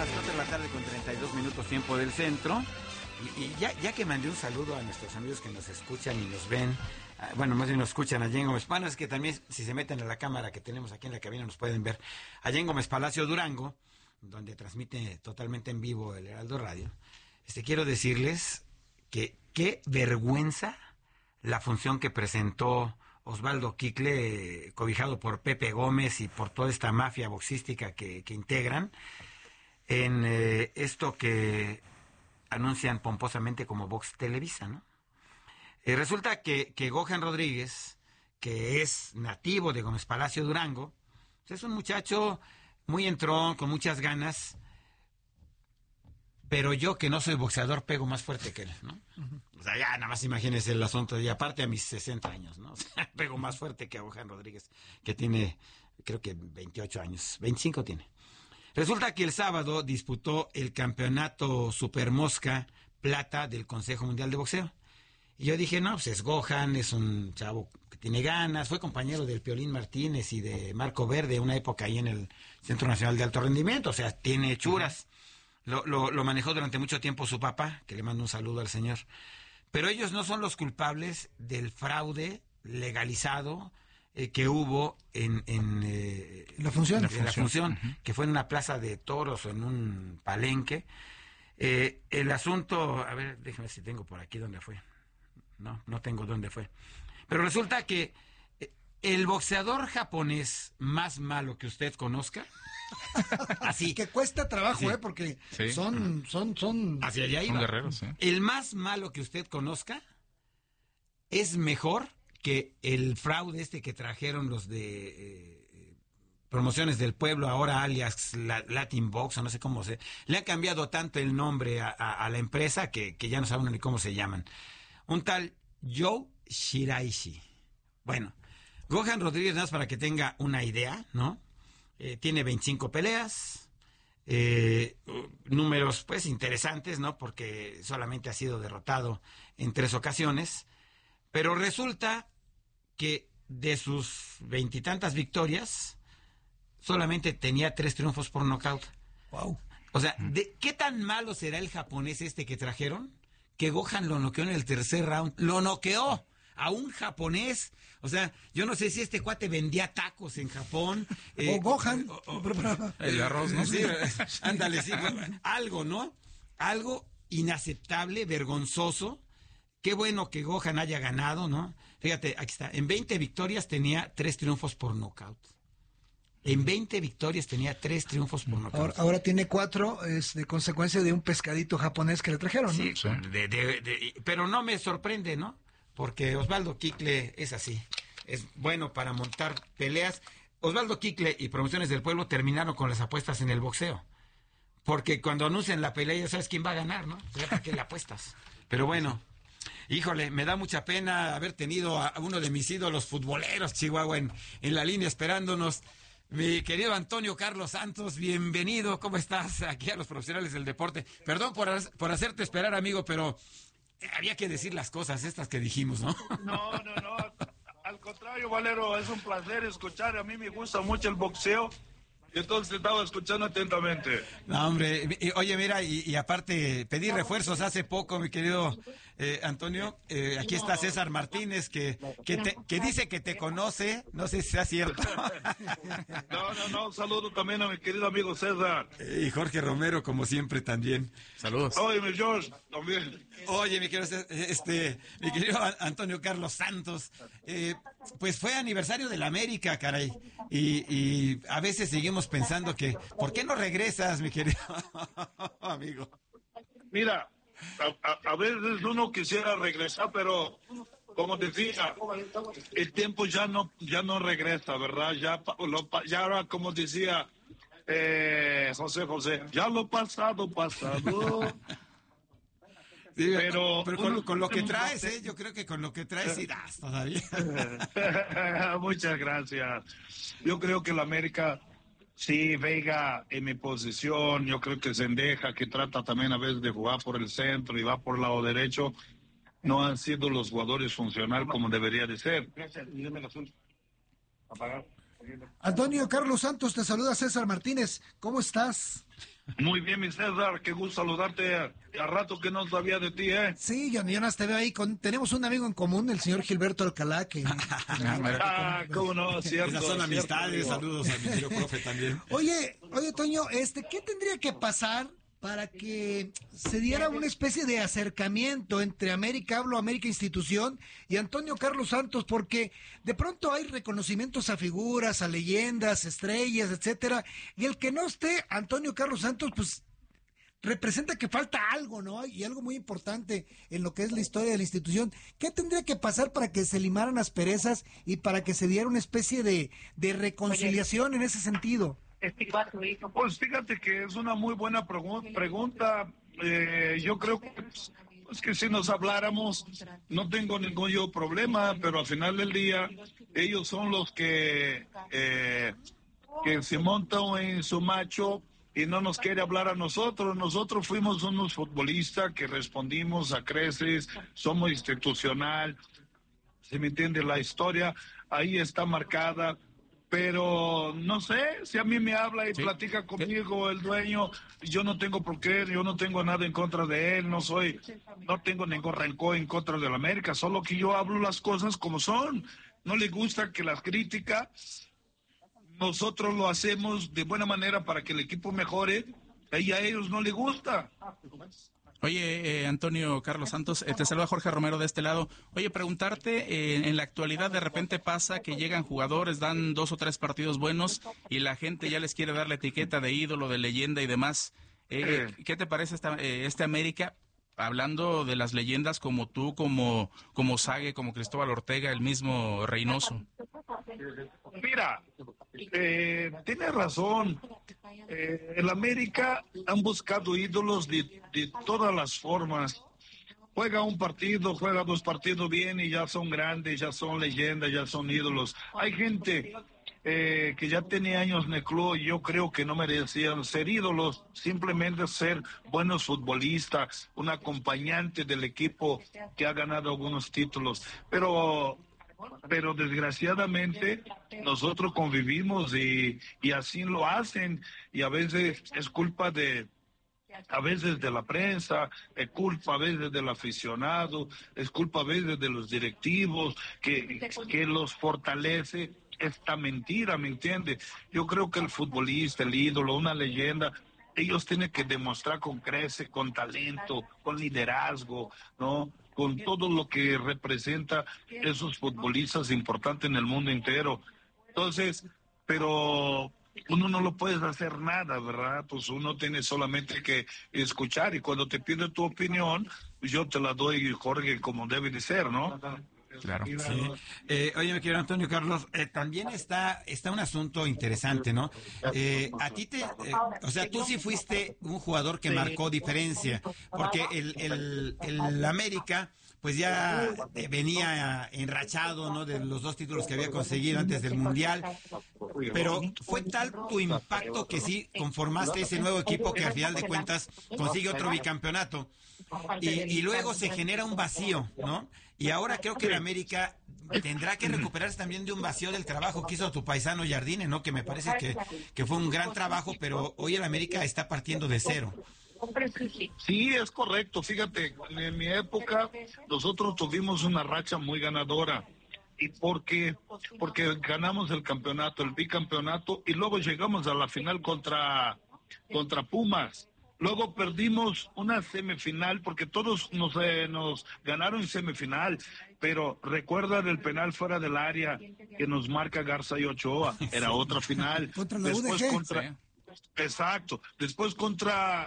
las 4 de la tarde con 32 minutos tiempo del centro. Y ya que mandé un saludo a nuestros amigos que nos escuchan y nos ven, bueno, más bien nos escuchan allá en Gómez Palacio, es que también si se meten a la cámara que tenemos aquí en la cabina nos pueden ver allá en Gómez Palacio, Durango, donde transmite totalmente en vivo el Heraldo Radio. Quiero decirles que qué vergüenza la función que presentó Osvaldo Quicle, cobijado por Pepe Gómez y por toda esta mafia boxística que integran en esto que anuncian pomposamente como Vox Televisa, ¿no? Resulta que Gohan Rodríguez, que es nativo de Gómez Palacio, Durango, pues es un muchacho muy entrón, con muchas ganas, pero yo que no soy boxeador pego más fuerte que él, ¿no? O sea, ya nada más imagínense el asunto, y aparte a mis 60 años, ¿no? O sea, pego más fuerte que a Gohan Rodríguez, que tiene, creo que 28 años, 25 tiene. Resulta que el sábado disputó el campeonato Super Mosca Plata del Consejo Mundial de Boxeo. Y yo dije, no, pues es Gohan, es un chavo que tiene ganas, fue compañero del Piolín Martínez y de Marco Verde, una época ahí en el Centro Nacional de Alto Rendimiento, o sea, tiene hechuras. Lo manejó durante mucho tiempo su papá, que le mando un saludo al señor. Pero ellos no son los culpables del fraude legalizado que hubo en la función, que fue en una plaza de toros o en un palenque. El asunto, a ver, déjame ver si tengo por aquí dónde fue. No tengo dónde fue. Pero resulta que el boxeador japonés más malo que usted conozca, así que cuesta trabajo, sí, porque sí, son hacia allá iba. Son guerreros, sí. El más malo que usted conozca es mejor que el fraude que trajeron los de Promociones del Pueblo, ahora alias Latin Box, o no sé cómo se... Le han cambiado tanto el nombre a la empresa que ya no saben ni cómo se llaman. Un tal Joe Shiraishi. Bueno, Gohan Rodríguez, nada más para que tenga una idea, ¿no? Tiene 25 peleas, números pues interesantes, ¿no? Porque solamente ha sido derrotado en 3 ocasiones, pero resulta que de sus 20 y tantas victorias, solamente tenía 3 triunfos por nocaut. Wow. O sea, ¿qué tan malo será el japonés que trajeron? Que Gohan lo noqueó en el tercer round. ¡Lo noqueó! A un japonés. O sea, yo no sé si este cuate vendía tacos en Japón. O Gohan. El arroz, ¿no? Sí, ándale, sí. Algo, ¿no? Algo inaceptable, vergonzoso. Qué bueno que Gohan haya ganado, ¿no? Fíjate, aquí está. En 20 victorias tenía 3 triunfos por nocaut. En 20 victorias tenía 3 triunfos por nocaut. Ahora tiene 4, es de consecuencia de un pescadito japonés que le trajeron, ¿no? Sí, sí. Pero no me sorprende, ¿no? Porque Osvaldo Quicle es así. Es bueno para montar peleas. Osvaldo Quicle y Promociones del Pueblo terminaron con las apuestas en el boxeo. Porque cuando anuncian la pelea ya sabes quién va a ganar, ¿no? O sea, ¿para qué le apuestas? Pero bueno... Híjole, me da mucha pena haber tenido a uno de mis ídolos futboleros, Chihuahua, en la línea esperándonos. Mi querido Antonio Carlos Santos, bienvenido. ¿Cómo estás aquí a los profesionales del deporte? Perdón por hacerte esperar, amigo, pero había que decir las cosas estas que dijimos, ¿no? No. Al contrario, Valero, es un placer escuchar. A mí me gusta mucho el boxeo. Y entonces estaba escuchando atentamente. No, hombre, oye, mira, y aparte, pedí refuerzos hace poco, mi querido Antonio. Aquí está César Martínez, que dice que te conoce, no sé si sea cierto. No, saludo también a mi querido amigo César. Y Jorge Romero, como siempre, también. Saludos. Oye, mi George, también. Oye, mi querido Antonio Carlos Santos, pues fue aniversario de la América, caray, y a veces seguimos pensando que, ¿por qué no regresas, mi querido amigo? Mira, a veces uno quisiera regresar, pero como decía, el tiempo ya no regresa, ¿verdad? Ya ahora, como decía José, ya lo pasado. Sí, pero con lo que traes, yo creo que con lo que traes sí das todavía. Muchas gracias. Yo creo que la América, sí, Veiga en mi posición, yo creo que Zendeja, que trata también a veces de jugar por el centro y va por el lado derecho, no han sido los jugadores funcionales como debería de ser. Antonio Carlos Santos, te saluda César Martínez. ¿Cómo estás? Muy bien, mi César, qué gusto saludarte. A rato que no sabía de ti, ¿eh? Sí, Jonas, te veo ahí. Tenemos un amigo en común, el señor Gilberto Alcalá, que... cómo no, cierto. Esas son amistades, cierto. saludos a mi tío profe también. Oye, Toño, ¿qué tendría que pasar para que se diera una especie de acercamiento entre América Institución y Antonio Carlos Santos? Porque de pronto hay reconocimientos a figuras, a leyendas, estrellas, etcétera, y el que no esté Antonio Carlos Santos, pues representa que falta algo, ¿no? Y algo muy importante en lo que es la historia de la institución. ¿Qué tendría que pasar para que se limaran asperezas y para que se diera una especie de reconciliación en ese sentido? Pues fíjate que es una muy buena pregunta. Yo creo que si nos habláramos, no tengo ningún problema, pero al final del día, ellos son los que se montan en su macho y no nos quiere hablar a nosotros. Nosotros fuimos unos futbolistas que respondimos a creces, somos institucional, ¿se me entiende? La historia ahí está marcada. Pero no sé, si a mí me habla y platica conmigo el dueño, yo no tengo por qué, yo no tengo nada en contra de él, no tengo ningún rencor en contra de la América, solo que yo hablo las cosas como son. No le gusta que las críticas, nosotros lo hacemos de buena manera para que el equipo mejore, y a ellos no les gusta. Oye, Antonio Carlos Santos, te saluda Jorge Romero de este lado. Oye, preguntarte, en la actualidad de repente pasa que llegan jugadores, dan 2 o 3 partidos buenos y la gente ya les quiere dar la etiqueta de ídolo, de leyenda y demás. ¿Qué te parece este América? Hablando de las leyendas como tú, como Sague, como Cristóbal Ortega, el mismo Reynoso. Mira, tienes razón. El América han buscado ídolos de todas las formas. Juega un partido, juega 2 partidos bien y ya son grandes, ya son leyendas, ya son ídolos. Hay gente que ya tenía años en el club y yo creo que no merecían ser ídolos, simplemente ser buenos futbolistas, un acompañante del equipo que ha ganado algunos títulos. Pero desgraciadamente nosotros convivimos y así lo hacen, y a veces es culpa a veces de la prensa, es culpa a veces del aficionado, es culpa a veces de los directivos que los fortalece esta mentira, ¿me entiende? Yo creo que el futbolista, el ídolo, una leyenda, ellos tienen que demostrar con creces, con talento, con liderazgo, ¿no? Con todo lo que representa esos futbolistas importantes en el mundo entero. Entonces, pero uno no lo puede hacer nada, ¿verdad? Pues uno tiene solamente que escuchar, y cuando te pide tu opinión, pues yo te la doy, Jorge, como debe de ser, ¿no? Claro. Sí. Oye, mi querido Antonio Carlos, también está un asunto interesante, ¿no? A ti o sea, tú sí fuiste un jugador que marcó diferencia, porque el América, pues ya venía enrachado, ¿no? De los 2 títulos que había conseguido antes del Mundial, pero fue tal tu impacto que sí conformaste ese nuevo equipo que al final de cuentas consigue otro bicampeonato, y luego se genera un vacío, ¿no? Y ahora creo que el América tendrá que recuperarse también de un vacío del trabajo que hizo tu paisano Jardine, ¿no? Que me parece que fue un gran trabajo, pero hoy el América está partiendo de cero. Sí, es correcto. Fíjate, en mi época nosotros tuvimos una racha muy ganadora. ¿Y por qué? Porque ganamos el campeonato, el bicampeonato, y luego llegamos a la final contra Pumas. Luego perdimos una semifinal porque todos nos ganaron en semifinal, pero recuerda del penal fuera del área que nos marca Garza y Ochoa, era otra final. Contra la Después UDG. Exacto, después contra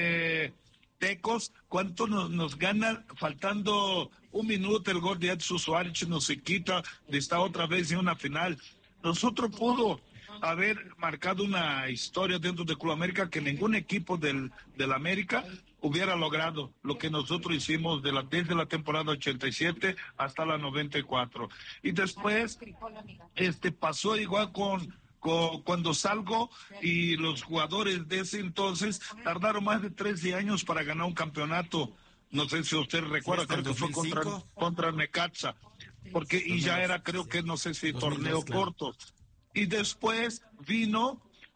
Tecos, ¿cuánto nos gana? Faltando 1 minuto el gol de Edson Suárez nos se quita de estar otra vez en una final. Nosotros pudo haber marcado una historia dentro de Club América que ningún equipo del América hubiera logrado lo que nosotros hicimos desde la temporada 87 hasta la 94. Y después pasó igual cuando salgo, y los jugadores de ese entonces tardaron más de 13 años para ganar un campeonato. No sé si usted recuerda, Sí, creo que fue contra Necaxa, y ya era, creo que no sé si 2002, torneo claro. corto. Y después vino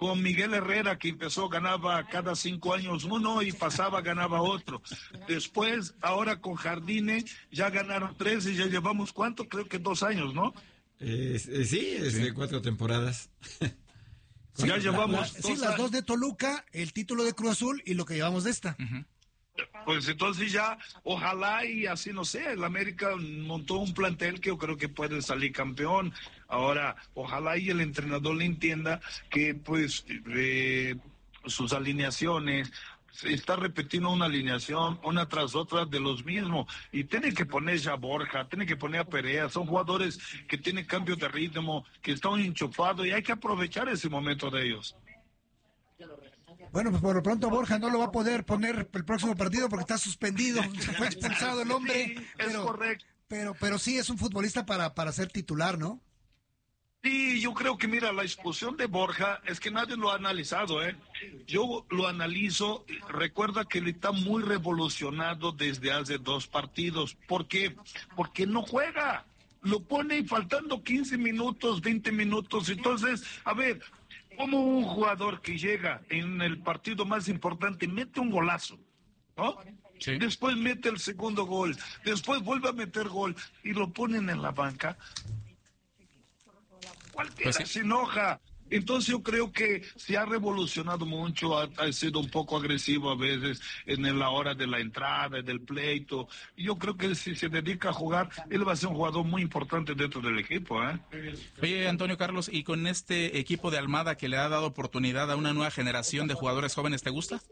con Miguel Herrera, que empezó, ganaba cada 5 años uno y pasaba, ganaba otro. Después, ahora con Jardine, ya ganaron 3 y ya llevamos, ¿cuánto? Creo que 2 años, ¿no? Sí, de 4 temporadas. Ya llevamos sí, las 2 de Toluca, el título de Cruz Azul y lo que llevamos de esta. Pues entonces ya, ojalá y así, no sé, el América montó un plantel que yo creo que puede salir campeón. Ahora, ojalá y el entrenador le entienda que pues sus alineaciones, se está repitiendo una alineación una tras otra de los mismos, y tiene que poner ya a Borja, tiene que poner a Perea, son jugadores que tienen cambio de ritmo, que están enchufados, y hay que aprovechar ese momento de ellos. Bueno, pues por lo pronto Borja no lo va a poder poner el próximo partido porque está suspendido, se fue expulsado el hombre. Sí, es correcto. Pero sí es un futbolista para ser titular, ¿no? Sí, yo creo que, mira, la expulsión de Borja es que nadie lo ha analizado, ¿eh? Yo lo analizo, recuerda que él está muy revolucionado desde hace 2 partidos. ¿Por qué? Porque no juega. Lo pone faltando 15 minutos, 20 minutos. Entonces, a ver, como un jugador que llega en el partido más importante mete un golazo, ¿no? Sí. Después mete el segundo gol, después vuelve a meter gol y lo ponen en la banca, cualquiera pues sí se enoja. Entonces yo creo que se ha revolucionado mucho, ha sido un poco agresivo a veces en la hora de la entrada, del pleito. Yo creo que si se dedica a jugar, él va a ser un jugador muy importante dentro del equipo, ¿eh? Oye, Antonio Carlos, ¿y con este equipo de Almada que le ha dado oportunidad a una nueva generación de jugadores jóvenes, te gusta?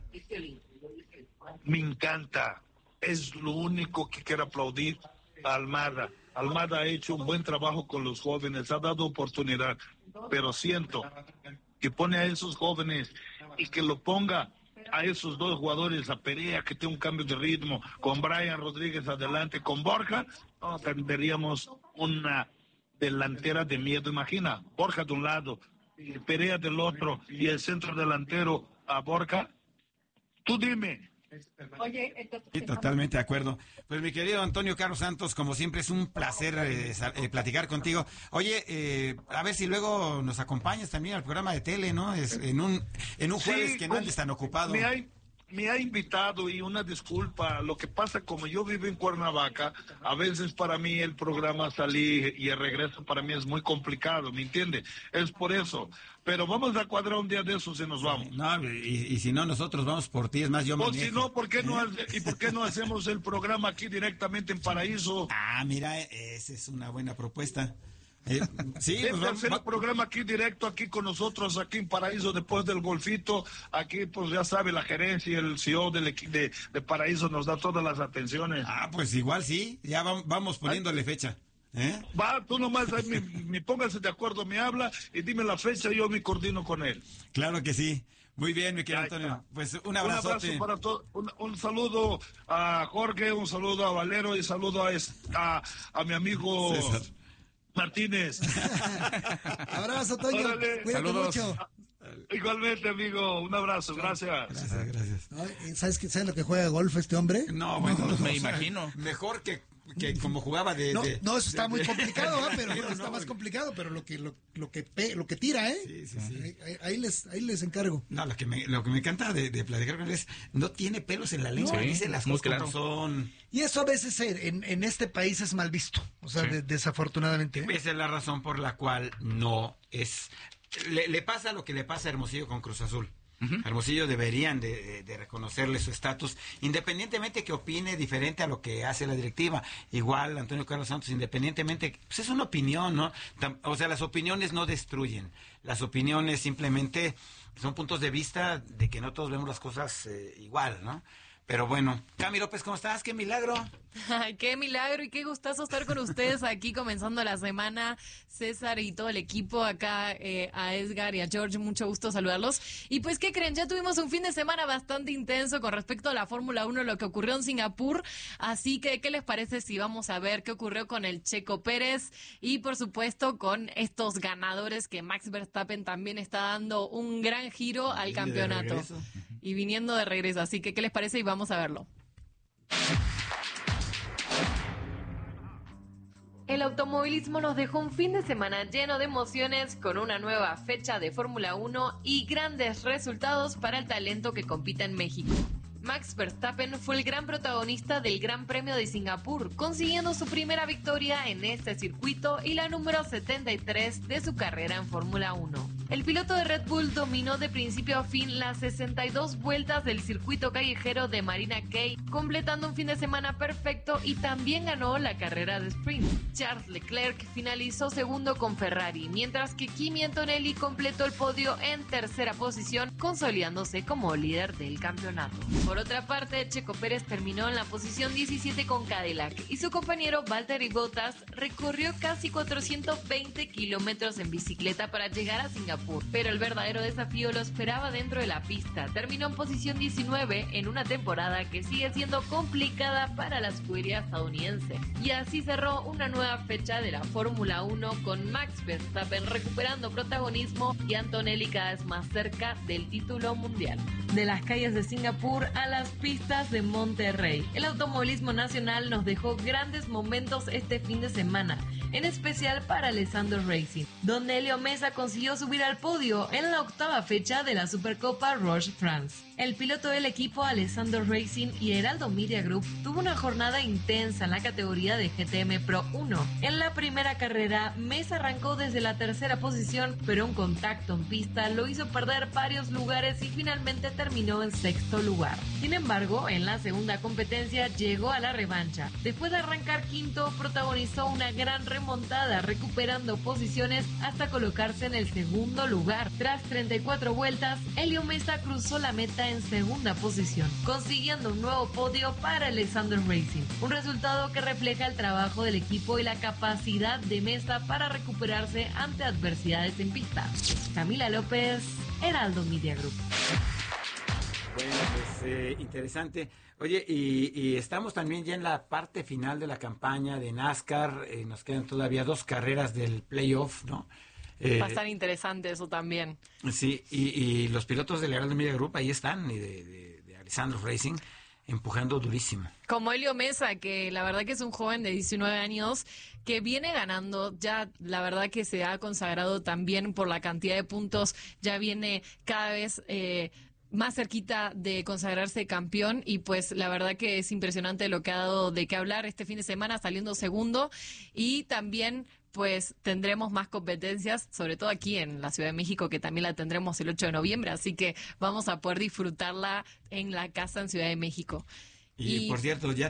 Me encanta, es lo único que quiero aplaudir a Almada. Almada ha hecho un buen trabajo con los jóvenes, ha dado oportunidad, pero siento que pone a esos jóvenes y que lo ponga a esos 2 jugadores, a Perea, que tiene un cambio de ritmo, con Brian Rodríguez adelante, con Borja, no, tendríamos una delantera de miedo. Imagina, Borja de un lado, Perea del otro, y el centro delantero a Borja. Tú dime. Oye, sí, totalmente de acuerdo. Pues mi querido Antonio Carlos Santos, como siempre es un placer platicar contigo. Oye, a ver si luego nos acompañas también al programa de tele, ¿no? Es en un jueves sí, que no andes tan ocupado. Me ha invitado, y una disculpa, lo que pasa, como yo vivo en Cuernavaca, a veces para mí el programa salir y el regreso para mí es muy complicado, ¿me entiende? Es por eso, pero vamos a cuadrar un día de esos y nos vamos. No, y si no, nosotros vamos por ti, es más, yo manejo. O si no, ¿por qué no hacemos el programa aquí directamente en Paraíso? Ah, mira, esa es una buena propuesta. Sí, pues hacer el programa aquí directo, aquí con nosotros, aquí en Paraíso, después del golfito. Aquí, pues ya sabe, la gerencia y el CEO del equipo de Paraíso nos da todas las atenciones. Ah, pues igual sí, ya vamos poniéndole fecha. Va, tú nomás me póngase de acuerdo, me habla y dime la fecha y yo me coordino con él. Claro que sí. Muy bien, mi querido Antonio. Pues un abrazote. Un abrazo para todos. Un saludo a Jorge, un saludo a Valero y saludo a mi amigo César Martínez. Abrazo, Toño. Cuídate Saludos mucho. Igualmente, amigo. Un abrazo. Gracias. Gracias. ¿Sabes lo que juega golf este hombre? No, bueno, me imagino. Mejor que como jugaba No, eso está muy complicado, pero está no, más complicado, pero lo que tira, Sí, sí, sí. Ahí les encargo. No, lo que me encanta de platicar con él es, no tiene pelos en la lengua, sí, dice las cosas como son. Y eso a veces en este país es mal visto, o sea, sí, desafortunadamente. Esa es la razón por la cual no es... Le pasa lo que le pasa a Hermosillo con Cruz Azul. Hermosillo deberían de reconocerle su estatus, independientemente que opine diferente a lo que hace la directiva. Igual Antonio Carlos Santos, independientemente, pues es una opinión, ¿no? O sea, las opiniones no destruyen, las opiniones simplemente son puntos de vista de que no todos vemos las cosas igual, ¿no? Pero bueno, Cami López, ¿cómo estás? ¡Qué milagro! Ay, qué milagro y qué gustazo estar con ustedes aquí comenzando la semana. César y todo el equipo acá, a Edgar y a George, mucho gusto saludarlos. Y pues, ¿qué creen? Ya tuvimos un fin de semana bastante intenso con respecto a la Fórmula 1, lo que ocurrió en Singapur. Así que, ¿qué les parece si vamos a ver qué ocurrió con el Checo Pérez? Y, por supuesto, con estos ganadores que Max Verstappen también está dando un gran giro al campeonato. Y viniendo de regreso. Así que, ¿qué les parece? Y vamos a verlo. El automovilismo nos dejó un fin de semana lleno de emociones con una nueva fecha de Fórmula 1 y grandes resultados para el talento que compite en México. Max Verstappen fue el gran protagonista del Gran Premio de Singapur, consiguiendo su primera victoria en este circuito y la número 73 de su carrera en Fórmula 1. El piloto de Red Bull dominó de principio a fin las 62 vueltas del circuito callejero de Marina Cay, completando un fin de semana perfecto y también ganó la carrera de sprint. Charles Leclerc finalizó segundo con Ferrari, mientras que Kimi Antonelli completó el podio en tercera posición, consolidándose como líder del campeonato. Por otra parte, Checo Pérez terminó en la posición 17 con Cadillac y su compañero Valtteri Bottas recorrió casi 420 kilómetros en bicicleta para llegar a Singapur, pero el verdadero desafío lo esperaba dentro de la pista. Terminó en posición 19 en una temporada que sigue siendo complicada para la escudería estadounidense. Y así cerró una nueva fecha de la Fórmula 1 con Max Verstappen recuperando protagonismo y Antonelli cada vez más cerca del título mundial. De las calles de Singapur a las pistas de Monterrey, el automovilismo nacional nos dejó grandes momentos este fin de semana, en especial para Alessandro Racing, donde Elio Mesa consiguió subir al podio en la octava fecha de la Supercopa Roche France. El piloto del equipo Alessandro Racing y Heraldo Media Group tuvo una jornada intensa en la categoría de GTM Pro 1. En la primera carrera, Mesa arrancó desde la tercera posición, pero un contacto en pista lo hizo perder varios lugares y finalmente terminó en sexto lugar. Sin embargo, en la segunda competencia llegó a la revancha. Después de arrancar quinto, protagonizó una gran remontada, recuperando posiciones hasta colocarse en el segundo lugar. Tras 34 vueltas, Elio Mesa cruzó la meta en segunda posición, consiguiendo un nuevo podio para Alessandro Racing. Un resultado que refleja el trabajo del equipo y la capacidad de Mesa para recuperarse ante adversidades en pista. Camila López, Heraldo Media Group. Bueno, pues interesante. Oye, y estamos también ya en la parte final de la campaña de NASCAR. Nos quedan todavía 2 carreras del playoff, ¿no? Va a estar interesante eso también. Sí, y los pilotos del Heraldo Media Group ahí están, y de Alessandro Racing, empujando durísimo. Como Elio Mesa, que la verdad que es un joven de 19 años que viene ganando, ya la verdad que se ha consagrado también por la cantidad de puntos, ya viene cada vez más cerquita de consagrarse campeón, y pues la verdad que es impresionante lo que ha dado de qué hablar este fin de semana, saliendo segundo. Y también pues tendremos más competencias, sobre todo aquí en la Ciudad de México, que también la tendremos el 8 de noviembre, así que vamos a poder disfrutarla en la casa en Ciudad de México. Y por cierto, ¿ya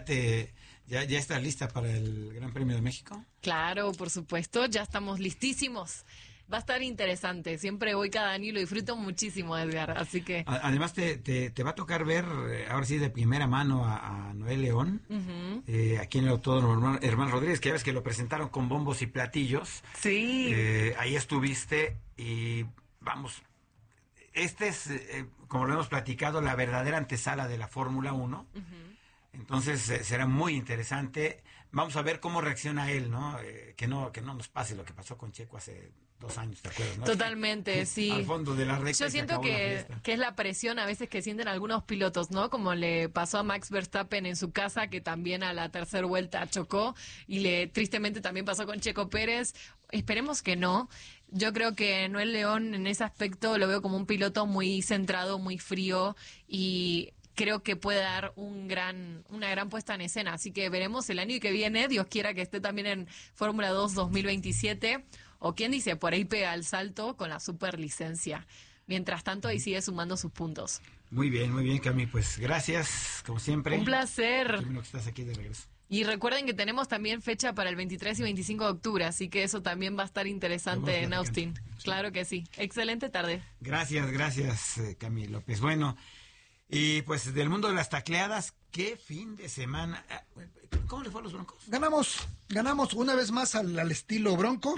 estás lista para el Gran Premio de México? Claro, por supuesto, ya estamos listísimos. Va a estar interesante. Siempre voy cada año y lo disfruto muchísimo, Edgar. Así que... Además, te va a tocar ver, ahora sí, de primera mano a Noel León, aquí en el Autódromo Hermán Rodríguez, que ya ves que lo presentaron con bombos y platillos. Sí. Ahí estuviste y vamos, este es, como lo hemos platicado, la verdadera antesala de la Fórmula 1. Entonces será muy interesante. Vamos a ver cómo reacciona él, ¿no? Que no nos pase lo que pasó con Checo hace 2 años, ¿te acuerdas? ¿No? Totalmente, sí. Al fondo de la recta. Yo siento que es la presión a veces que sienten algunos pilotos, ¿no? Como le pasó a Max Verstappen en su casa, que también a la tercera vuelta chocó, y tristemente también pasó con Checo Pérez. Esperemos que no. Yo creo que Noel León en ese aspecto lo veo como un piloto muy centrado, muy frío, y creo que puede dar una gran puesta en escena. Así que veremos el año que viene, Dios quiera que esté también en Fórmula 2 2027, o quién dice, por ahí pega el salto con la superlicencia. Mientras tanto, ahí sigue sumando sus puntos. Muy bien, Cami, pues gracias, como siempre. Un placer. Qué bueno que estás aquí de regreso. Y recuerden que tenemos también fecha para el 23 y 25 de octubre, así que eso también va a estar interesante en Austin. Sí. Claro que sí. Excelente tarde. Gracias, Cami López. Bueno, y pues del mundo de las tacleadas, qué fin de semana. ¿Cómo le fue a los Broncos? Ganamos una vez más al estilo Bronco,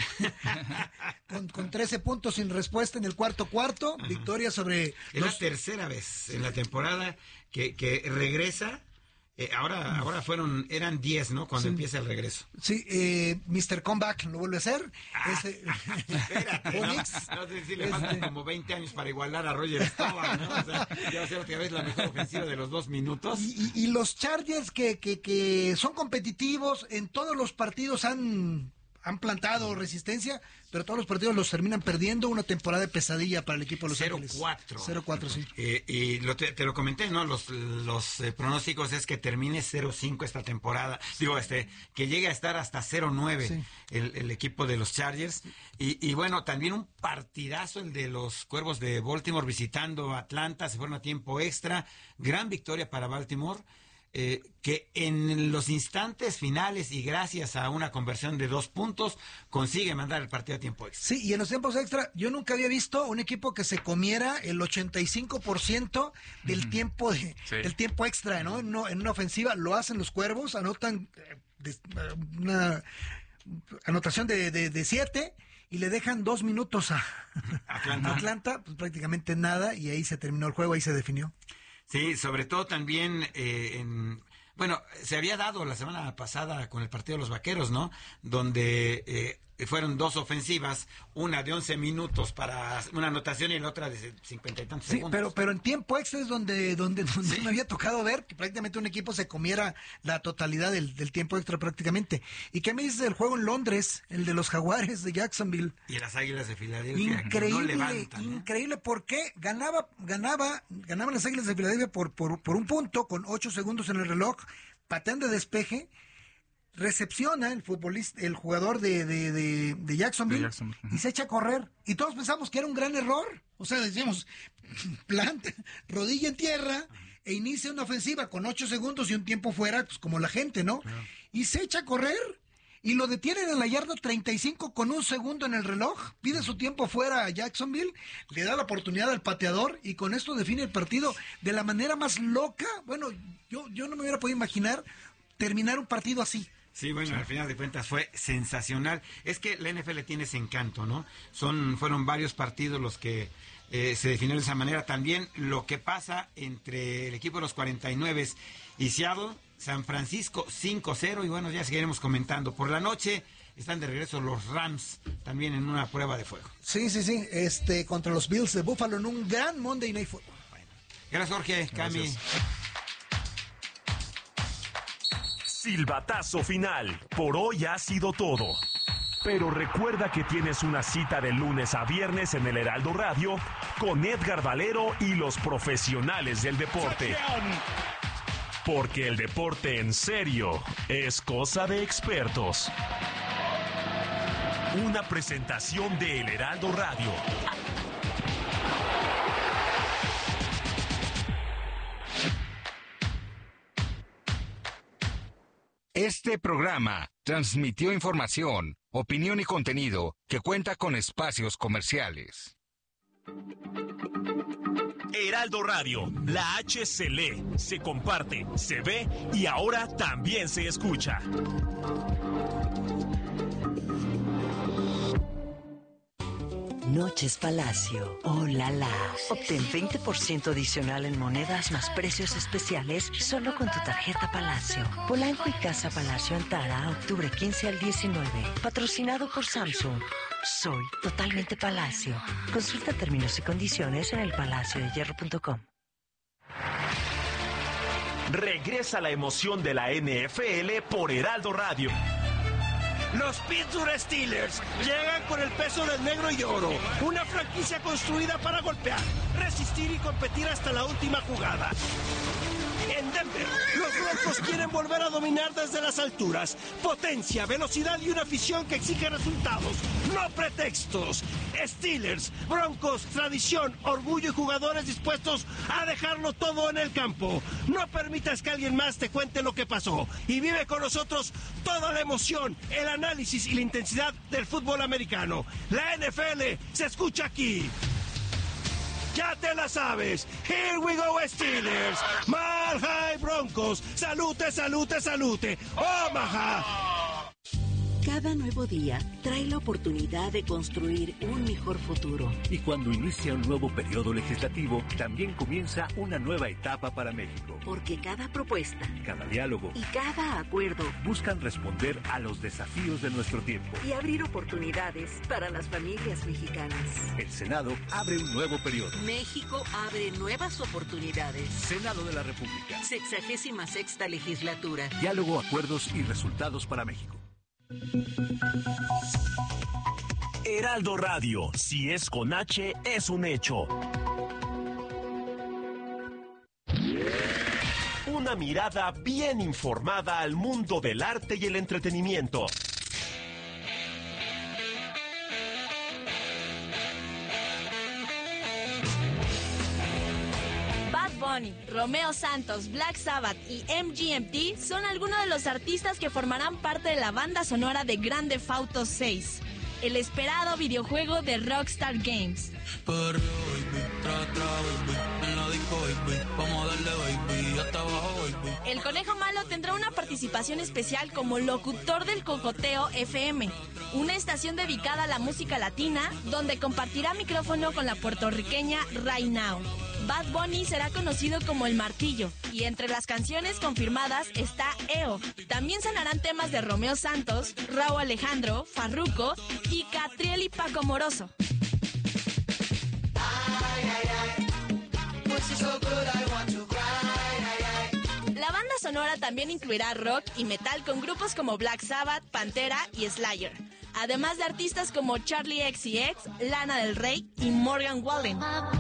con 13 puntos sin respuesta en el cuarto. Ajá. Victoria sobre... Es la tercera vez en la temporada que regresa. Ahora eran 10, ¿no? Cuando empieza el regreso. Sí, Mr. Comeback lo vuelve a hacer. Espérate, no sé si le faltan como 20 años para igualar a Roger Staubach, ¿no? O sea, ya va a ser otra vez la mejor ofensiva de los 2 minutos. Y los Chargers que son competitivos, en todos los partidos han han plantado resistencia, pero todos los partidos los terminan perdiendo. Una temporada de pesadilla para el equipo de Los Ángeles. 0-4, sí. Y te lo comenté, ¿no? Los pronósticos es que termine 0-5 esta temporada. Digo, que llegue a estar hasta 0-9 Sí. el equipo de los Chargers. Y bueno, también un partidazo el de los Cuervos de Baltimore visitando Atlanta. Se fueron a tiempo extra. Gran victoria para Baltimore. Que en los instantes finales y gracias a una conversión de 2 puntos consigue mandar el partido a tiempo extra. Sí, y en los tiempos extra yo nunca había visto un equipo que se comiera el 85% del tiempo del tiempo extra, ¿no? En una ofensiva lo hacen los Cuervos, anotan una anotación de 7 y le dejan 2 minutos a Atlanta, pues prácticamente nada, y ahí se terminó el juego, ahí se definió. Sí, sobre todo también bueno, se había dado la semana pasada con el partido de los Vaqueros, ¿no? Donde fueron 2 ofensivas, una de 11 minutos para una anotación y la otra de 50 y tantos segundos. Pero en tiempo extra es donde sí me había tocado ver que prácticamente un equipo se comiera la totalidad del tiempo extra prácticamente. ¿Y qué me dices del juego en Londres, el de los Jaguares de Jacksonville? Y las Águilas de Filadelfia. Increíble, no levantan, increíble, porque ganaban las Águilas de Filadelfia por un punto con 8 segundos en el reloj, patean de despeje, recepciona el jugador de Jacksonville y se echa a correr. Y todos pensamos que era un gran error. O sea, decíamos, planta, rodilla en tierra e inicia una ofensiva con 8 segundos y un tiempo fuera, pues como la gente, ¿no? Claro. Y se echa a correr y lo detienen en la yarda 35 con 1 segundo en el reloj. Pide su tiempo fuera a Jacksonville, le da la oportunidad al pateador y con esto define el partido de la manera más loca. Bueno, yo no me hubiera podido imaginar terminar un partido así. Sí, bueno, al final de cuentas fue sensacional. Es que la NFL tiene ese encanto, ¿no? Fueron varios partidos los que se definieron de esa manera. También lo que pasa entre el equipo de los 49 y Seattle, San Francisco 5-0, y bueno, ya seguiremos comentando. Por la noche están de regreso los Rams, también en una prueba de fuego. Sí, contra los Bills de Buffalo en un gran Monday Night Football. Bueno, gracias, Jorge, Cami. Silbatazo final. Por hoy ha sido todo. Pero recuerda que tienes una cita de lunes a viernes en el Heraldo Radio con Edgar Valero y los profesionales del deporte. Porque el deporte en serio es cosa de expertos. Una presentación de El Heraldo Radio. Este programa transmitió información, opinión y contenido que cuenta con espacios comerciales. Heraldo Radio, la H se lee, se comparte, se ve y ahora también se escucha. Noches Palacio. ¡Oh, la la! Obtén 20% adicional en monedas más precios especiales solo con tu tarjeta Palacio. Polanco y Casa Palacio Antara, octubre 15 al 19. Patrocinado por Samsung. Soy totalmente Palacio. Consulta términos y condiciones en elpalaciodehierro.com. Regresa la emoción de la NFL por Heraldo Radio. Los Pittsburgh Steelers llegan con el peso del negro y oro, una franquicia construida para golpear, resistir y competir hasta la última jugada. En Denver, los Broncos quieren volver a dominar desde las alturas. Potencia, velocidad y una afición que exige resultados, no pretextos. Steelers, Broncos, tradición, orgullo y jugadores dispuestos a dejarlo todo en el campo. No permitas que alguien más te cuente lo que pasó y vive con nosotros toda la emoción, el análisis y la intensidad del fútbol americano. La NFL se escucha aquí. Ya te la sabes. Here we go, Steelers. Mile High Broncos. Salute, salute, salute. Omaha. Cada nuevo día trae la oportunidad de construir un mejor futuro. Y cuando inicia un nuevo periodo legislativo, también comienza una nueva etapa para México. Porque cada propuesta, cada diálogo y cada acuerdo buscan responder a los desafíos de nuestro tiempo y abrir oportunidades para las familias mexicanas. El Senado abre un nuevo periodo. México abre nuevas oportunidades. Senado de la República. 66ª legislatura. Diálogo, acuerdos y resultados para México. Heraldo Radio, si es con H, es un hecho. Una mirada bien informada al mundo del arte y el entretenimiento. Bad Bunny, Romeo Santos, Black Sabbath y MGMT son algunos de los artistas que formarán parte de la banda sonora de Grand Theft Auto 6, el esperado videojuego de Rockstar Games. El Conejo Malo tendrá una participación especial como locutor del Cocoteo FM, una estación dedicada a la música latina, donde compartirá micrófono con la puertorriqueña Right Now. Bad Bunny será conocido como El Martillo, y entre las canciones confirmadas está EO. También sonarán temas de Romeo Santos, Rauw Alejandro, Farruko y Catriel y Paco Moroso. La banda sonora también incluirá rock y metal con grupos como Black Sabbath, Pantera y Slayer, además de artistas como Charli XCX, Lana del Rey y Morgan Wallen.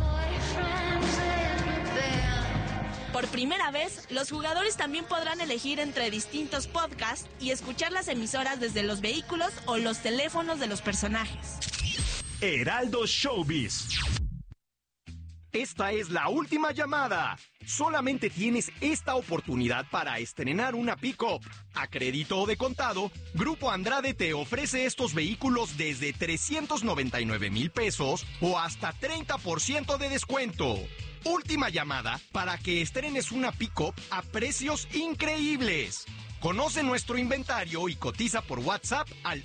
Por primera vez, los jugadores también podrán elegir entre distintos podcasts y escuchar las emisoras desde los vehículos o los teléfonos de los personajes. Heraldo Showbiz. Esta es la última llamada. Solamente tienes esta oportunidad para estrenar una pick-up. A crédito o de contado, Grupo Andrade te ofrece estos vehículos desde 399,000 pesos o hasta 30% de descuento. Última llamada para que estrenes una pick-up a precios increíbles. Conoce nuestro inventario y cotiza por WhatsApp al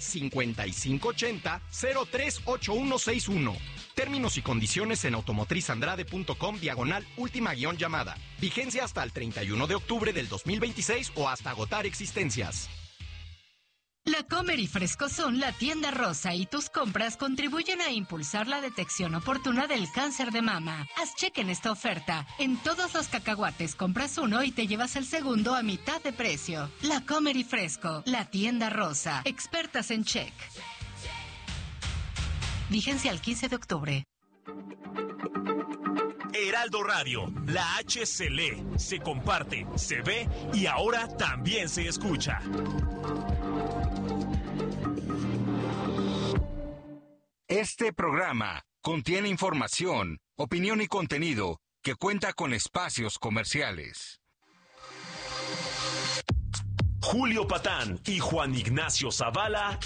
5580-038161. Términos y condiciones en automotrisandrade.com/última-llamada. Vigencia hasta el 31 de octubre del 2026 o hasta agotar existencias. La Comer y Fresco son la tienda rosa y tus compras contribuyen a impulsar la detección oportuna del cáncer de mama. Haz cheque en esta oferta. En todos los cacahuates compras uno y te llevas el segundo a mitad de precio. La Comer y Fresco, la tienda rosa. Expertas en check. Vigencia al 15 de octubre. Heraldo Radio, la H se lee, se comparte, se ve y ahora también se escucha. Este programa contiene información, opinión y contenido que cuenta con espacios comerciales. Julio Patán y Juan Ignacio Zavala